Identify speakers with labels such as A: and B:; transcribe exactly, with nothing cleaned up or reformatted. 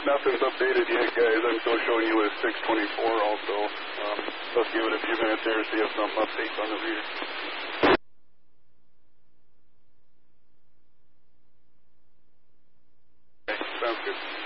A: Nothing's updated yet, guys. I'm still showing you as six twenty-four also. Um, let's give it a few minutes here, see if something updates on the reader. Okay, sounds good.